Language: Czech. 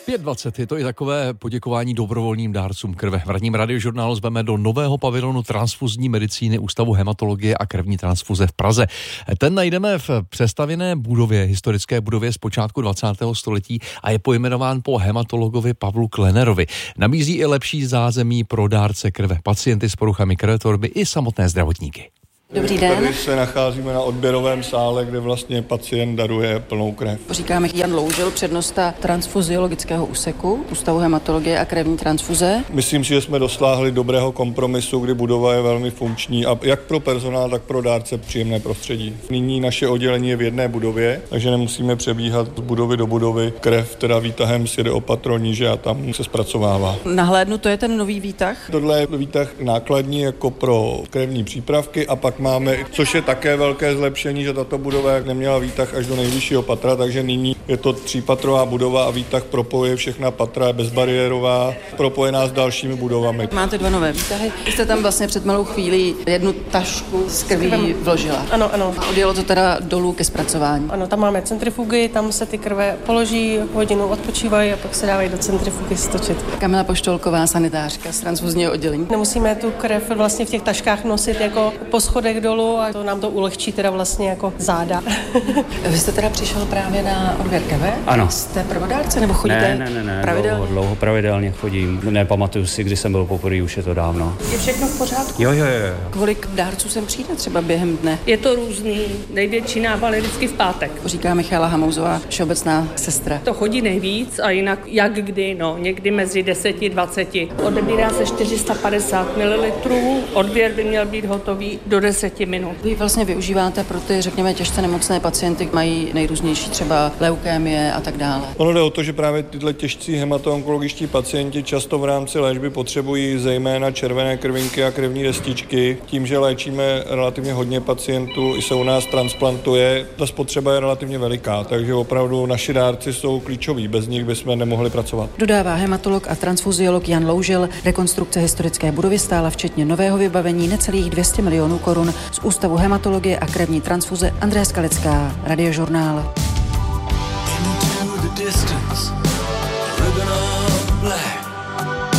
5:20 je to i takové poděkování dobrovolným dárcům krve. V ranním radiožurnálu zveme do nového pavilonu transfuzní medicíny Ústavu hematologie a krevní transfuze v Praze. Ten najdeme v přestavěné budově, historické budově z počátku 20. století a je pojmenován po hematologovi Pavlu Klenerovi. Nabízí i lepší zázemí pro dárce krve, pacienty s poruchami krvetvorby i samotné zdravotníky. Dobrý den. Tady se nacházíme na odběrovém sále, kde vlastně pacient daruje plnou krev. Říkáme Jan Loužil, přednosta transfuziologického úseku Ústavu hematologie a krevní transfuze. Myslím si, že jsme dosáhli dobrého kompromisu, kdy budova je velmi funkční a jak pro personál, tak pro dárce příjemné prostředí. Nyní naše oddělení je v jedné budově, takže nemusíme přebíhat z budovy do budovy. Krev teda výtahem sjede o patro níže a tam se zpracovává. Nahlédnu, to je ten nový výtah? Tohle je výtah nákladní jako pro krevní přípravky a pak máme, což je také velké zlepšení, že tato budova neměla výtah až do nejvyššího patra, takže nyní je to 3patrová budova a výtah propojuje všechna patra, je bezbariérová, propojená s dalšími budovami. Máte dva nové výtahy. Vy jste tam vlastně před malou chvílí jednu tašku s krví vložila. Ano, ano. A odjelo to teda dolů ke zpracování. Ano, tam máme centrifugy, tam se ty krve položí, hodinu odpočívají a pak se dávají do centrifugy stočit. Kamila Poštolková, sanitářka z transfuzního oddělení. Nemusíme tu krev vlastně v těch taškách nosit jako po schodech dolů a to nám to ulehčí teda vlastně jako záda. Vy jste teda přišel právě na odběr krve? Ano. Jste prvodárce nebo chodíte pravidelně? Dlouho pravidelně chodím. Nepamatuju si, kdy jsem byl poprvé, už je to dávno. Je všechno v pořádku? Jo. Kolik dárců sem přijde třeba během dne? Je to různý. Největší nával je vždycky v pátek. Říká Michála Hamouzová, všeobecná sestra. To chodí nejvíc a jinak jak kdy, někdy mezi 10-20. Odebírá se 450 ml, odběr by měl být hotový do 10 minut. Vy vlastně využíváte pro ty, řekněme, těžce nemocné pacienty, mají nejrůznější třeba leukémie a tak dále. Ono jde o to, že právě tyhle těžcí hematoonkologičtí pacienti často v rámci léčby potřebují zejména červené krvinky a krevní destičky. Tím, že léčíme relativně hodně pacientů, i se u nás transplantuje, ta spotřeba je relativně veliká, takže opravdu naši dárci jsou klíčoví, bez nich bychom nemohli pracovat. Dodává hematolog a transfuziolog Jan Loužil. Rekonstrukce historické budovy stála včetně nového vybavení necelých 200 milionů korun. Z Ústavu hematologie a krevní transfuze Andrea Skalická, Radiožurnál. Into the distance, ribbon of black.